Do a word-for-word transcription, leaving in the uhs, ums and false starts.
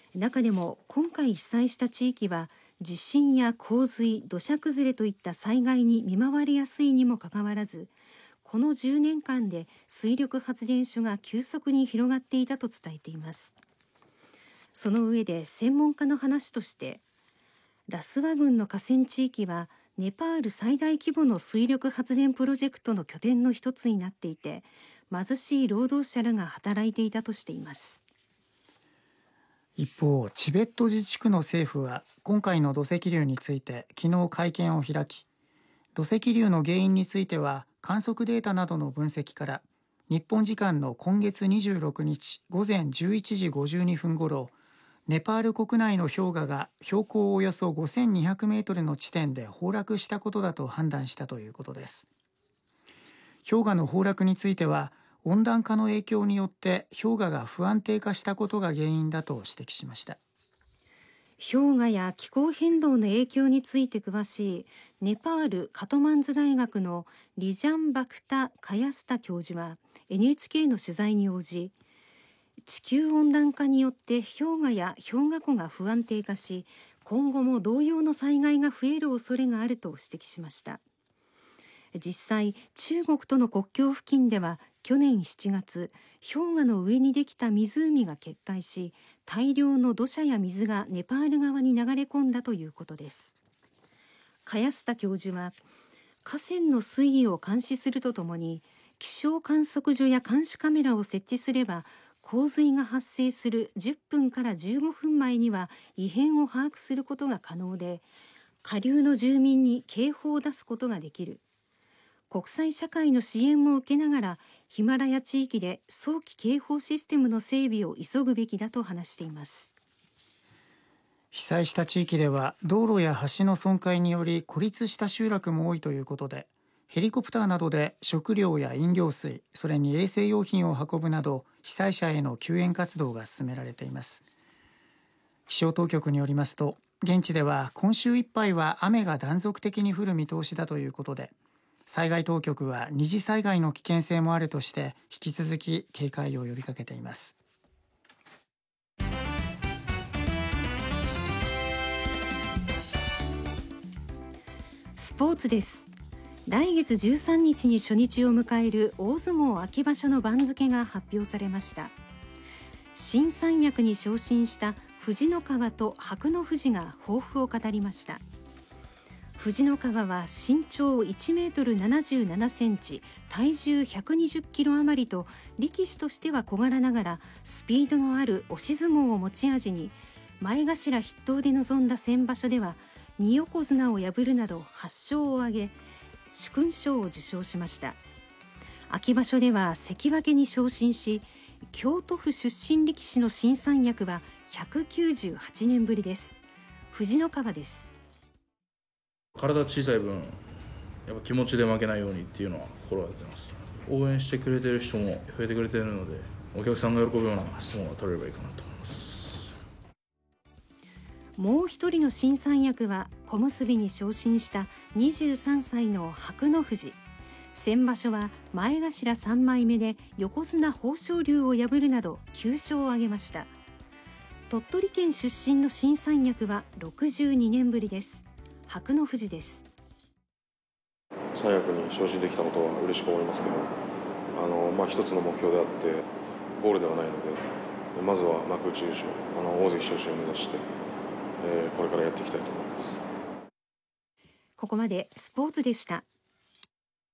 中でも今回被災した地域は地震や洪水、土砂崩れといった災害に見舞われやすいにもかかわらず、このじゅうねんかんで水力発電所が急速に広がっていたと伝えています。その上で専門家の話として、ラスワ郡の河川地域はネパール最大規模の水力発電プロジェクトの拠点の一つになっていて、貧しい労働者らが働いていたとしています。 一方、チベット自治区の政府は今回の土石流について昨日会見を開き、土石流の原因については観測データなどの分析から日本時間の今月にじゅうろくにち午前じゅういちじごじゅうにふんごろ、ネパール国内の氷河が標高およそごせんにひゃくメートルの地点で崩落したことだと判断したということです。氷河の崩落については温暖化の影響によって氷河が不安定化したことが原因だと指摘しました。 氷河や気候変動の影響について詳しいネパールカトマンズ大学のリジャンバクタ・カヤスタ教授は エヌエイチケー の取材に応じ、地球温暖化によって氷河や氷河湖が不安定化し、今後も同様の災害が増える恐れがあると指摘しました。実際、中国との国境付近では去年しちがつ、氷河の上にできた湖が決壊し、大量の土砂や水がネパール側に流れ込んだということです。カヤスタ教授は、河川の水位を監視するとともに、気象観測所や監視カメラを設置すれば、洪水が発生するじゅっぷんからじゅうごふんまえには異変を把握することが可能で、下流の住民に警報を出すことができる。国際社会の支援も受けながらヒマラヤ地域で早期警報システムの整備を急ぐべきだと話しています。 被災した地域では道路や橋の損壊により孤立した集落も多いということで、ヘリコプターなどで食料や飲料水、それに衛生用品を運ぶなど被災者への救援活動が進められています。気象当局によりますと、現地では今週いっぱいは雨が断続的に降る見通しだということで、災害当局は二次災害の危険性もあるとして引き続き警戒を呼びかけています。 スポーツです。来月じゅうさんにちに初日を迎える大相撲秋場所の番付が発表されました。新三役に昇進した藤ノ川と白の富士が抱負を語りました。藤ノ川は身長いちメートルななじゅうななセンチ、体重ひゃくにじゅっキロ余りと力士としては小柄ながらスピードのある押し相撲を持ち味に、前頭筆頭で臨んだ先場所ではに横綱を破るなどはっしょうを挙げ殊勲賞を受賞しました。秋場所では関脇に昇進し、京都府出身力士の新三役はひゃくきゅうじゅうはちねんぶりです。藤ノ川です。 体小さい分やっぱ気持ちで負けないようにっていうのは心がけてます。応援してくれてる人も増えてくれてるので、お客さんが喜ぶような相撲が取れればいいかなと思います。 もう一人の新三役は小結に昇進したにじゅうさんさいの白の富士。先場所は前頭さんまいめで横綱豊昇龍を破るなどきゅうしょうを挙げました。鳥取県出身の新三役はろくじゅうにねんぶりです。白の富士です。 三役に昇進できたことは嬉しく思いますけど、あの、まあ、一つの目標であってゴールではないので、まずは幕内優勝、あの大関昇進を目指して、えー、これからやっていきたいと思います。 ここまでスポーツでした。